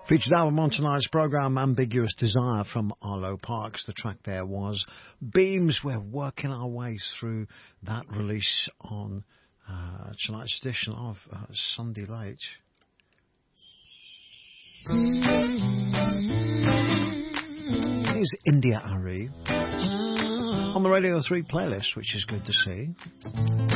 Featured album on tonight's programme, Ambiguous Desire from Arlo Parks. The track there was Beams. We're working our way through that release on tonight's edition of Sunday Late. Here's India Ari on the Radio 3 playlist, which is good to see.